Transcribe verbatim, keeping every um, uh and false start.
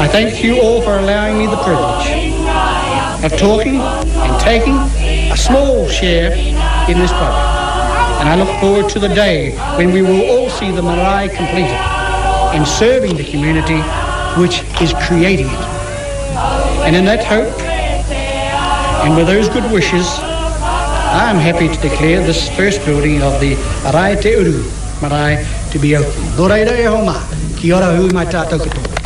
thank you all for allowing me the privilege of talking and taking a small share in this project. And I look forward to the day when we will all see the marae completed and serving the community which is creating it. And in that hope, and with those good wishes, I am happy to declare this first building of the Arae Te Uru marae to be open. Doreira e homa, ki ora hui mai tātou katoa.